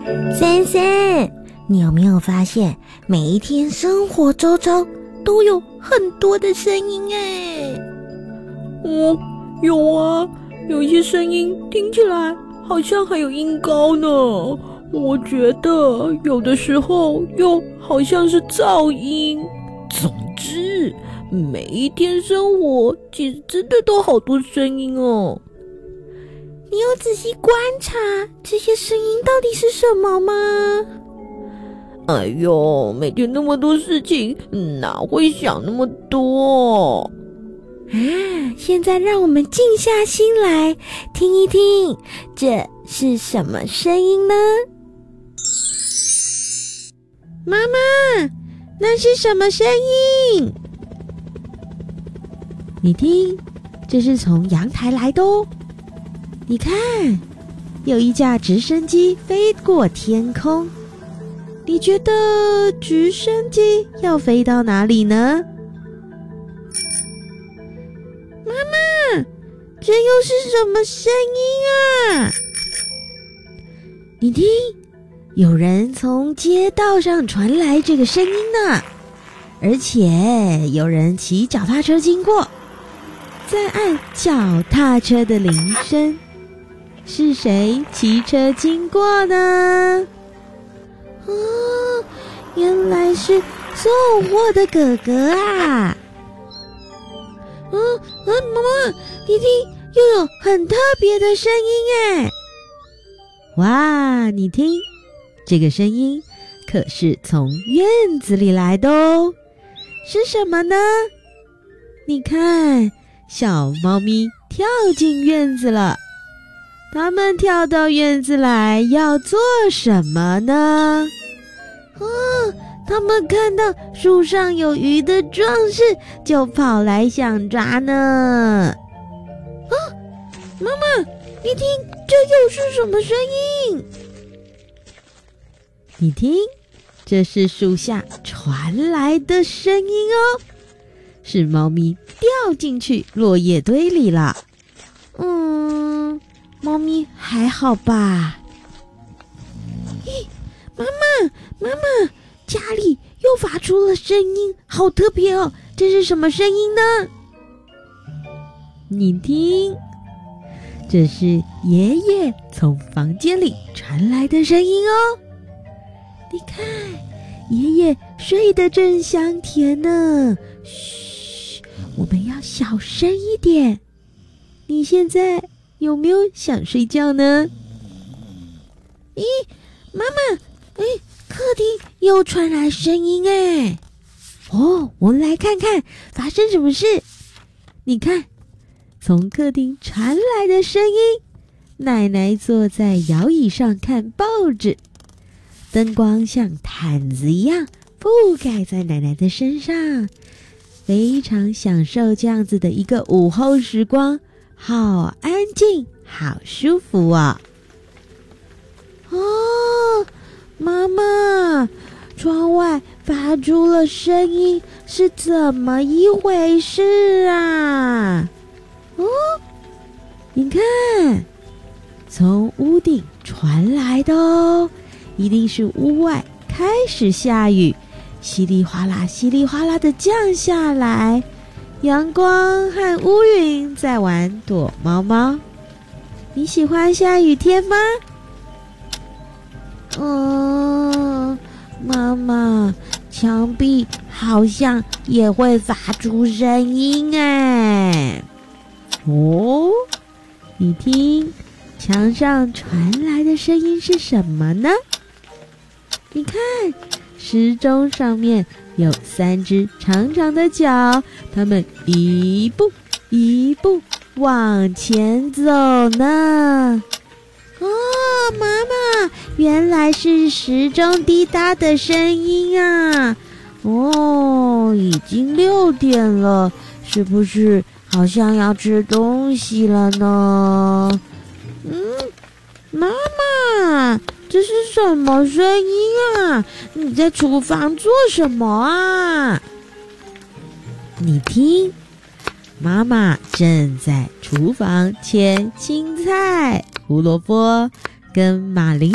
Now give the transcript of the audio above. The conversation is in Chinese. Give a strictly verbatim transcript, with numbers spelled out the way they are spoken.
森森，你有没有发现每一天生活周遭都有很多的声音耶？ 哦，有啊，有一些声音听起来好像还有音高呢，我觉得有的时候又好像是噪音。总之，每一天生活其实真的都好多声音哦。 你有仔细观察这些声音到底是什么吗？ 哎呦，每天那么多事情，哪会想那么多？ 啊，现在让我们静下心来听一听，这是什么声音呢？妈妈，那是什么声音？你听，这是从阳台来的哦。你看，有一架直升机飞过天空。你觉得直升机要飞到哪里呢？妈妈，这又是什么声音啊？你听，有人从街道上传来这个声音呢，而且有人骑脚踏车经过，在按脚踏车的铃声。是谁骑车经过呢？哦，原来是送货的哥哥啊！嗯啊，妈妈，你听，又有很特别的声音耶！哇，你听，这个声音可是从院子里来的哦。是什么呢？你看，小猫咪跳进院子了。他们跳到院子来要做什么呢？哦，他们看到树上有鱼的壮士，就跑来想抓呢。啊，妈妈，你听，这又是什么声音？你听，这是树下传来的声音哦，是猫咪掉进去落叶堆里了。嗯。猫咪还好吧？咦，妈妈，妈妈，家里又发出了声音，好特别哦！这是什么声音呢？你听，这是爷爷从房间里传来的声音哦。你看，爷爷睡得正香甜呢。嘘，我们要小声一点。你现在有没有想睡觉呢？咦，妈妈，哎，客厅又传来声音哎！哦，我们来看看发生什么事。你看，从客厅传来的声音，奶奶坐在摇椅上看报纸，灯光像毯子一样覆盖在奶奶的身上，非常享受这样子的一个午后时光。好安静，好舒服啊！哦，妈妈，窗外发出了声音，是怎么一回事啊？哦，你看，从屋顶传来的哦，一定是屋外开始下雨，稀里哗啦，稀里哗啦的降下来。阳光和乌云在玩躲猫猫。你喜欢下雨天吗？嗯，妈妈，墙壁好像也会发出声音哎。哦，你听，墙上传来的声音是什么呢？你看，时钟上面有三只长长的脚，它们一步一步往前走呢。哦，妈妈，原来是时钟滴答的声音啊！哦，已经六点了，是不是好像要吃东西了呢？嗯，妈妈，这是什么声音啊？你在厨房做什么啊？你听，妈妈正在厨房切青菜、胡萝卜跟马铃